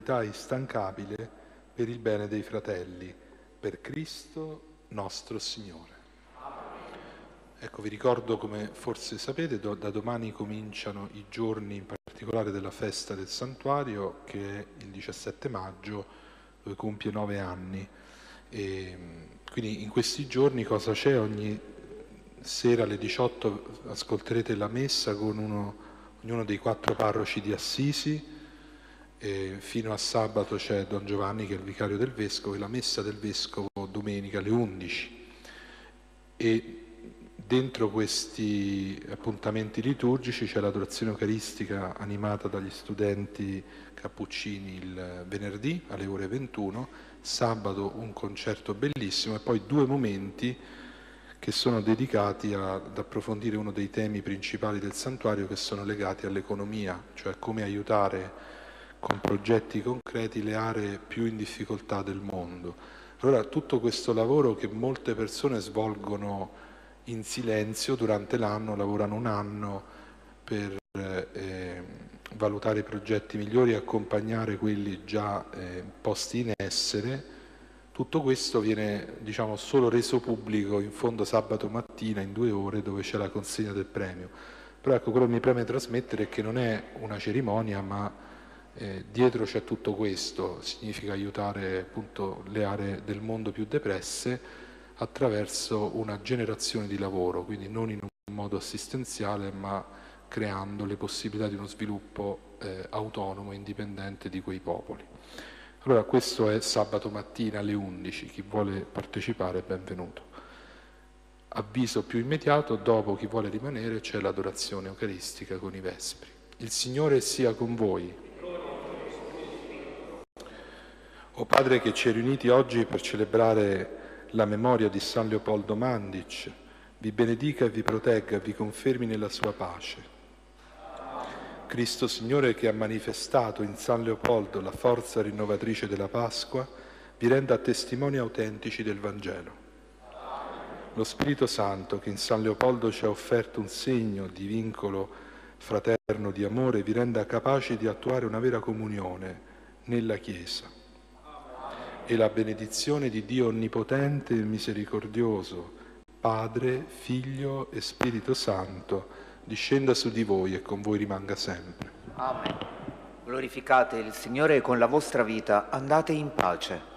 instancabile per il bene dei fratelli, per Cristo nostro Signore. Ecco, vi ricordo, come forse sapete, da domani cominciano i giorni in particolare della festa del santuario, che è il 17 maggio, dove compie 9 anni. E quindi in questi giorni cosa c'è? Ogni sera alle 18 ascolterete la messa con ognuno dei 4 parroci di Assisi. E fino a sabato c'è Don Giovanni, che è il vicario del Vescovo, e la messa del Vescovo domenica alle 11. E dentro questi appuntamenti liturgici c'è l'adorazione eucaristica animata dagli studenti cappuccini il venerdì alle ore 21, sabato un concerto bellissimo e poi 2 momenti che sono dedicati ad approfondire uno dei temi principali del santuario, che sono legati all'economia, cioè come aiutare con progetti concreti le aree più in difficoltà del mondo. Allora tutto questo lavoro che molte persone svolgono in silenzio durante l'anno, lavorano un anno per valutare i progetti migliori e accompagnare quelli già posti in essere. Tutto questo viene, diciamo, solo reso pubblico in fondo sabato mattina in 2 ore, dove c'è la consegna del premio. Però ecco, quello che mi preme trasmettere è che non è una cerimonia, ma dietro c'è tutto questo. Significa aiutare appunto le aree del mondo più depresse attraverso una generazione di lavoro, quindi non in un modo assistenziale, ma creando le possibilità di uno sviluppo autonomo e indipendente di quei popoli. Allora questo è sabato mattina alle 11, chi vuole partecipare è benvenuto. Avviso più immediato: dopo, chi vuole rimanere, c'è l'adorazione eucaristica con i vespri. Il Signore sia con voi. O Padre, che ci hai riuniti oggi per celebrare la memoria di San Leopoldo Mandic, vi benedica e vi protegga e vi confermi nella sua pace. Cristo Signore, che ha manifestato in San Leopoldo la forza rinnovatrice della Pasqua, vi renda testimoni autentici del Vangelo. Lo Spirito Santo, che in San Leopoldo ci ha offerto un segno di vincolo fraterno di amore, vi renda capaci di attuare una vera comunione nella Chiesa. E la benedizione di Dio Onnipotente e Misericordioso, Padre, Figlio e Spirito Santo, discenda su di voi e con voi rimanga sempre. Amen. Glorificate il Signore con la vostra vita, andate in pace.